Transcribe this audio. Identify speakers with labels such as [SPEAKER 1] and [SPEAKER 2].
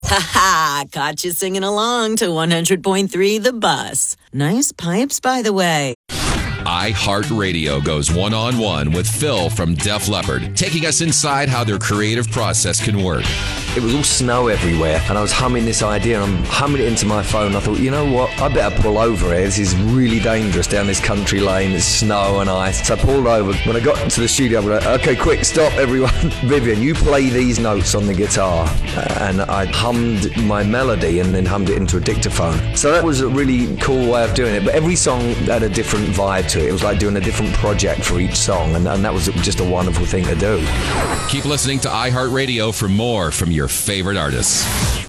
[SPEAKER 1] Ha ha! Caught you singing along to 100.3 The Bus. Nice pipes, by the way.
[SPEAKER 2] iHeartRadio goes one-on-one with Phil from Def Leppard, taking us inside how their creative process can work.
[SPEAKER 3] It was all snow everywhere, and I was humming this idea, and I'm humming it into my phone. I thought, you know what, I better pull over here. This is really dangerous down this country lane. There's snow and ice. So I pulled over. When I got to the studio, I was like, okay, quick, stop, everyone. Vivian, you play these notes on the guitar. And I hummed my melody and then hummed it into a dictaphone. So that was a really cool way of doing it. But every song had a different vibe to it. It was like doing a different project for each song, and that was just a wonderful thing to do.
[SPEAKER 2] Keep listening to iHeartRadio for more from your favorite artists.